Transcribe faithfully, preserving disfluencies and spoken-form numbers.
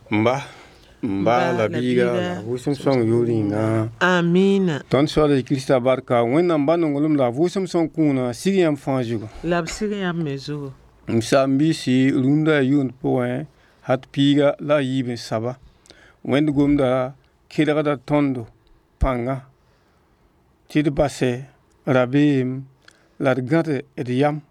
Mba, mba la biga la vusum song yuringa. Amina. Ton so de Krista barka wena mba nongolum la vusum song kuna siriam fanjugo. La siriam mezo. Msambi si runda yun poe hat piga la yibe saba. Wend gumda kidagada tondo panga. Tid basse rabim la gade ediam